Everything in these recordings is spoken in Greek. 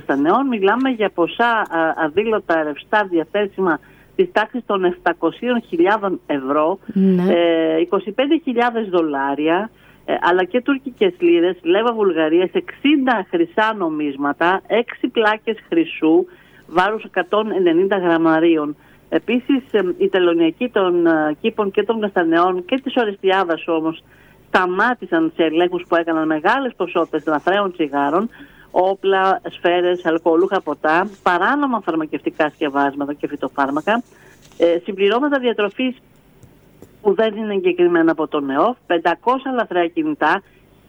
Νεστανεών. Μιλάμε για ποσά αδήλωτα ρευστά διαθέσιμα της τάξης των 700.000 ευρώ, 25.000 δολάρια, αλλά και τουρκικές λίρες, λέβα Βουλγαρίας, 60 χρυσά νομίσματα, 6 πλάκες χρυσού, βάρους 190 γραμμαρίων. Επίσης, οι τελωνιακοί των κήπων και των Νεστανεών και της Ορεστιάδας όμως σταμάτησαν σε ελέγχους που έκαναν μεγάλες ποσότητες λαθρέων τσιγάρων, όπλα, σφαίρες, αλκοολούχα ποτά, παράνομα φαρμακευτικά σκευάσματα και φυτοφάρμακα, συμπληρώματα διατροφής που δεν είναι εγκεκριμένα από τον ΕΟΦ, 500 λαθρέα κινητά,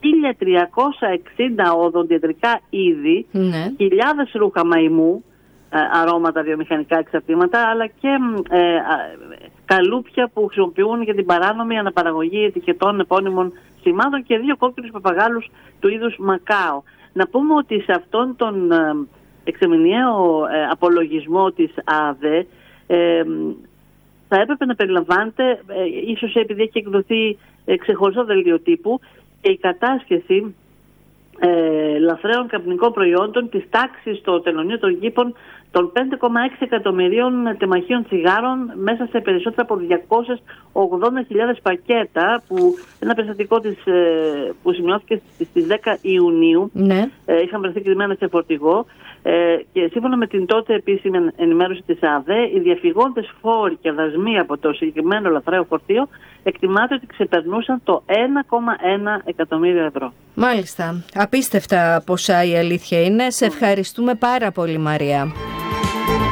1.360 οδοντιατρικά είδη, χιλιάδες ρούχα μαϊμού, αρώματα, βιομηχανικά εξαρτήματα, αλλά και καλούπια που χρησιμοποιούν για την παράνομη αναπαραγωγή ετικετών επώνυμων σημάτων και 2 κόκκινους παπαγάλους του είδους Μακάο. Να πούμε ότι σε αυτόν τον εξαμηνιαίο απολογισμό της ΑΔΕ θα έπρεπε να περιλαμβάνεται, ίσως επειδή έχει εκδοθεί ξεχωριστό δελτίο τύπου, και η κατάσχεση λαθρέων καπνικών προϊόντων της τάξης στο τελωνείο των κήπων των 5,6 εκατομμυρίων τεμαχίων τσιγάρων μέσα σε περισσότερα από 280.000 πακέτα, που ένα περιστατικό που σημειώθηκε στις 10 Ιουνίου, είχαν βρεθεί κρυμμένα σε φορτηγό, και σύμφωνα με την τότε επίσημη ενημέρωση της ΑΔΕ, οι διαφυγόντες φόροι και δασμοί από το συγκεκριμένο λαθρέο φορτίο εκτιμάται ότι ξεπερνούσαν το 1,1 εκατομμύριο ευρώ. Μάλιστα. Απίστευτα ποσά η αλήθεια είναι. Σε ευχαριστούμε πάρα πολύ, Μαρία.